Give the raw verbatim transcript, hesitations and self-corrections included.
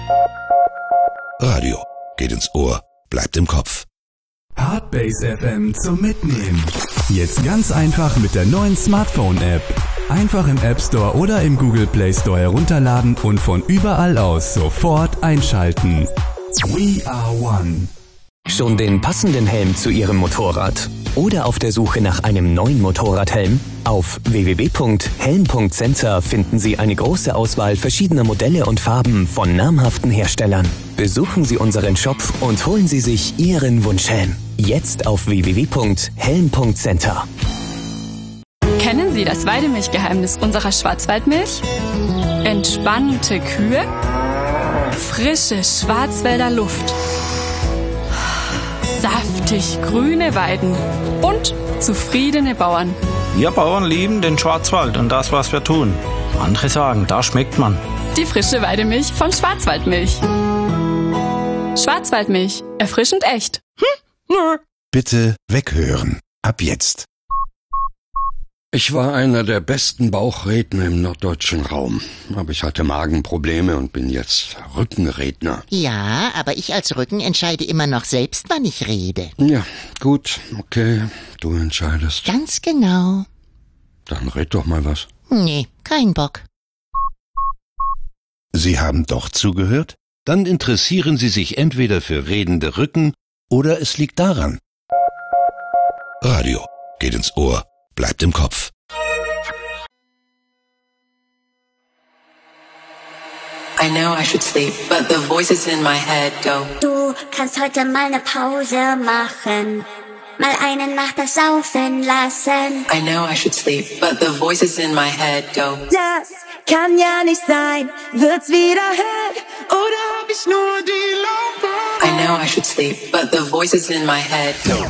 Radio geht ins Ohr, bleibt im Kopf. Hardbase F M zum Mitnehmen. Jetzt ganz einfach mit der neuen Smartphone-App. Einfach im App Store oder im Google Play Store herunterladen und von überall aus sofort einschalten. We are one. Schon den passenden Helm zu Ihrem Motorrad? Oder auf der Suche nach einem neuen Motorradhelm? Auf w w w punkt helm punkt center finden Sie eine große Auswahl verschiedener Modelle und Farben von namhaften Herstellern. Besuchen Sie unseren Shop und holen Sie sich Ihren Wunschhelm. Jetzt auf w w w punkt helm punkt center. Kennen Sie das Weidemilchgeheimnis unserer Schwarzwaldmilch? Entspannte Kühe, frische Schwarzwälder Luft, saftig grüne Weiden und zufriedene Bauern. Wir Bauern lieben den Schwarzwald und das, was wir tun. Andere sagen, da schmeckt man. Die frische Weidemilch von Schwarzwaldmilch. Schwarzwaldmilch, erfrischend echt. Hm? Bitte weghören. Ab jetzt. Ich war einer der besten Bauchredner im norddeutschen Raum. Aber ich hatte Magenprobleme und bin jetzt Rückenredner. Ja, aber ich als Rücken entscheide immer noch selbst, wann ich rede. Ja, gut, okay, du entscheidest. Ganz genau. Dann red doch mal was. Nee, kein Bock. Sie haben doch zugehört? Dann interessieren Sie sich entweder für redende Rücken oder es liegt daran. Radio geht ins Ohr, bleibt im Kopf. I know I should sleep, but the voices in my head go. Du kannst heute mal eine Pause machen, mal eine Nacht das saufen lassen. I know I should sleep, but the voices in my head go. Das kann ja nicht sein, wird's wieder hell, oder hab ich nur die Lampe? I know I should sleep, but the voices in my head go.